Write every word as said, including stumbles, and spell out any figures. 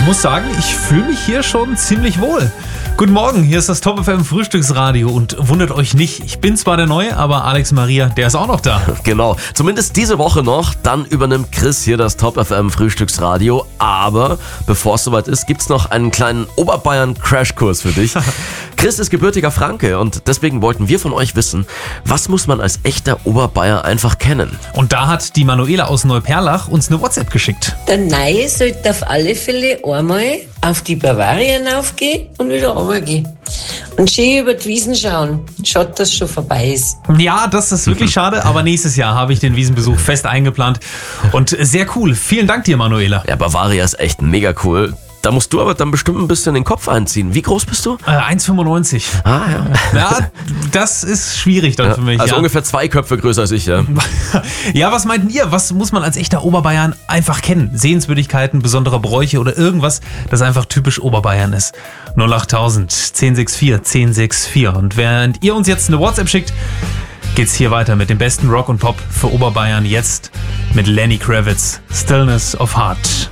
muss sagen, ich fühle mich hier schon ziemlich wohl. Guten Morgen, hier ist das Top F M Frühstücksradio und wundert euch nicht, ich bin zwar der Neue, aber Alex Maria, der ist auch noch da. Genau, zumindest diese Woche noch, dann übernimmt Chris hier das Top F M Frühstücksradio, aber bevor es soweit ist, gibt's noch einen kleinen Oberbayern-Crashkurs für dich. Chris ist gebürtiger Franke und deswegen wollten wir von euch wissen, was muss man als echter Oberbayer einfach kennen? Und da hat die Manuela aus Neuperlach uns eine WhatsApp geschickt. Der Neue sollte auf alle Fälle einmal auf die Bavarian aufgehen und wieder runtergehen. Und schön über die Wiesen schauen. Schaut, dass es schon vorbei ist. Ja, das ist wirklich schade, aber nächstes Jahr habe ich den Wiesenbesuch fest eingeplant. Und sehr cool. Vielen Dank dir, Manuela. Ja, Bavaria ist echt mega cool. Da musst du aber dann bestimmt ein bisschen den Kopf einziehen. Wie groß bist du? Äh, eins Komma fünfundneunzig. Ah, ja. Ja, das ist schwierig dann ja, für mich. Also ja. ungefähr zwei Köpfe größer als ich, ja. Ja, was meint ihr? Was muss man als echter Oberbayern einfach kennen? Sehenswürdigkeiten, besondere Bräuche oder irgendwas, das einfach typisch Oberbayern ist? null acht tausend, zehn sechs vier, zehn sechs vier. Und während ihr uns jetzt eine WhatsApp schickt, geht's hier weiter mit dem besten Rock und Pop für Oberbayern. Jetzt mit Lenny Kravitz, Stillness of Heart.